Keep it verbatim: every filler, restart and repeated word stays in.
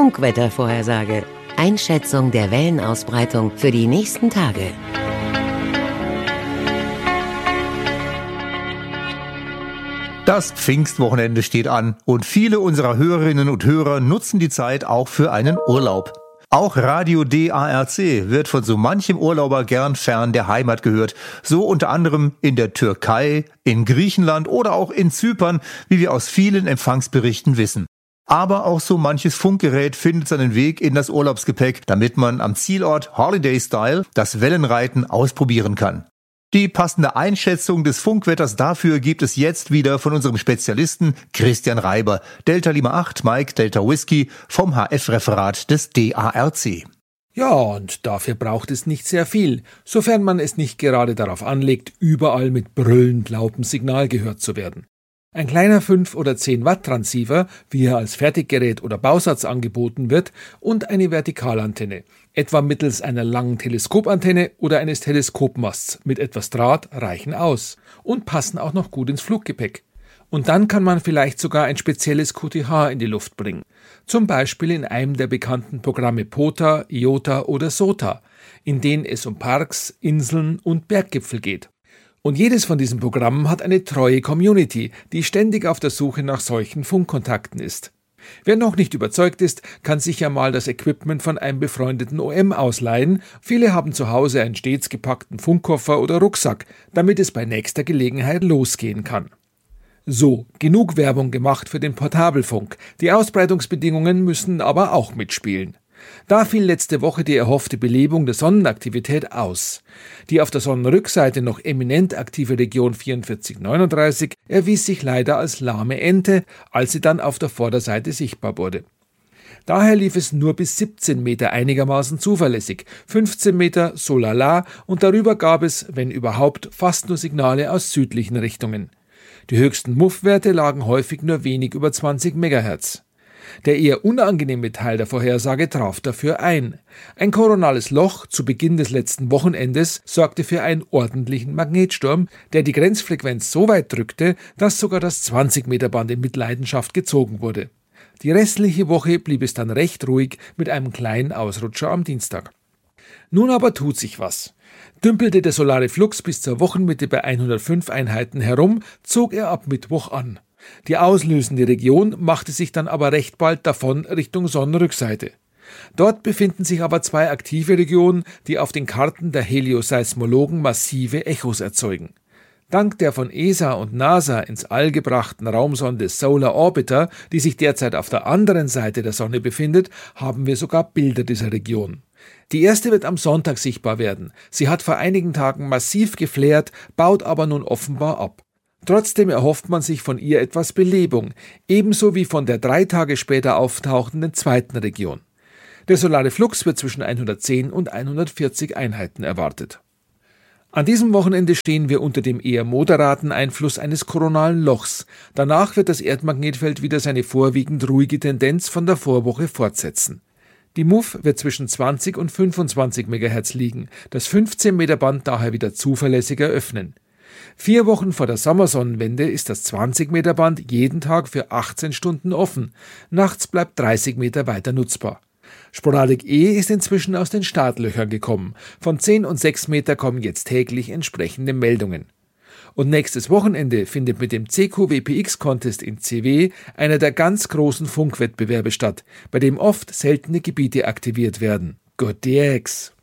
Funkwettervorhersage. Einschätzung der Wellenausbreitung für die nächsten Tage. Das Pfingstwochenende steht an und viele unserer Hörerinnen und Hörer nutzen die Zeit auch für einen Urlaub. Auch Radio D A R C wird von so manchem Urlauber gern fern der Heimat gehört. So unter anderem in der Türkei, in Griechenland oder auch in Zypern, wie wir aus vielen Empfangsberichten wissen. Aber auch so manches Funkgerät findet seinen Weg in das Urlaubsgepäck, damit man am Zielort Holiday Style das Wellenreiten ausprobieren kann. Die passende Einschätzung des Funkwetters dafür gibt es jetzt wieder von unserem Spezialisten Christian Reiber, Delta Lima acht, Mike, Delta Whisky vom H F-Referat des D A R C. Ja, und dafür braucht es nicht sehr viel, sofern man es nicht gerade darauf anlegt, überall mit brüllend lautem Signal gehört zu werden. Ein kleiner fünf oder zehn Watt Transceiver, wie er als Fertiggerät oder Bausatz angeboten wird, und eine Vertikalantenne, etwa mittels einer langen Teleskopantenne oder eines Teleskopmasts mit etwas Draht, reichen aus und passen auch noch gut ins Fluggepäck. Und dann kann man vielleicht sogar ein spezielles Q T H in die Luft bringen, zum Beispiel in einem der bekannten Programme POTA, IOTA oder SOTA, in denen es um Parks, Inseln und Berggipfel geht. Und jedes von diesen Programmen hat eine treue Community, die ständig auf der Suche nach solchen Funkkontakten ist. Wer noch nicht überzeugt ist, kann sich ja mal das Equipment von einem befreundeten O M ausleihen. Viele haben zu Hause einen stets gepackten Funkkoffer oder Rucksack, damit es bei nächster Gelegenheit losgehen kann. So, genug Werbung gemacht für den Portabelfunk. Die Ausbreitungsbedingungen müssen aber auch mitspielen. Da fiel letzte Woche die erhoffte Belebung der Sonnenaktivität aus. Die auf der Sonnenrückseite noch eminent aktive Region vierundvierzig neununddreißig erwies sich leider als lahme Ente, als sie dann auf der Vorderseite sichtbar wurde. Daher lief es nur bis siebzehn Meter einigermaßen zuverlässig, fünfzehn Meter so lala und darüber gab es, wenn überhaupt, fast nur Signale aus südlichen Richtungen. Die höchsten Muffwerte lagen häufig nur wenig über zwanzig Megahertz. Der eher unangenehme Teil der Vorhersage traf dafür ein. Ein koronales Loch zu Beginn des letzten Wochenendes sorgte für einen ordentlichen Magnetsturm, der die Grenzfrequenz so weit drückte, dass sogar das zwanzig Meter Band in Mitleidenschaft gezogen wurde. Die restliche Woche blieb es dann recht ruhig mit einem kleinen Ausrutscher am Dienstag. Nun aber tut sich was. Dümpelte der Solare Flux bis zur Wochenmitte bei hundertfünf Einheiten herum, zog er ab Mittwoch an. Die auslösende Region machte sich dann aber recht bald davon Richtung Sonnenrückseite. Dort befinden sich aber zwei aktive Regionen, die auf den Karten der Helioseismologen massive Echos erzeugen. Dank der von E S A und NASA ins All gebrachten Raumsonde Solar Orbiter, die sich derzeit auf der anderen Seite der Sonne befindet, haben wir sogar Bilder dieser Region. Die erste wird am Sonntag sichtbar werden. Sie hat vor einigen Tagen massiv geflärt, baut aber nun offenbar ab. Trotzdem erhofft man sich von ihr etwas Belebung, ebenso wie von der drei Tage später auftauchenden zweiten Region. Der solare Flux wird zwischen hundertzehn und hundertvierzig Einheiten erwartet. An diesem Wochenende stehen wir unter dem eher moderaten Einfluss eines koronalen Lochs. Danach wird das Erdmagnetfeld wieder seine vorwiegend ruhige Tendenz von der Vorwoche fortsetzen. Die Muff wird zwischen zwanzig und fünfundzwanzig Megahertz liegen, das fünfzehn Meter Band daher wieder zuverlässiger öffnen. Vier Wochen vor der Sommersonnenwende ist das zwanzig Meter Band jeden Tag für achtzehn Stunden offen. Nachts bleibt dreißig Meter weiter nutzbar. Sporadik E ist inzwischen aus den Startlöchern gekommen. Von zehn und sechs Meter kommen jetzt täglich entsprechende Meldungen. Und nächstes Wochenende findet mit dem C Q W P X Contest in C W einer der ganz großen Funkwettbewerbe statt, bei dem oft seltene Gebiete aktiviert werden. Good D X!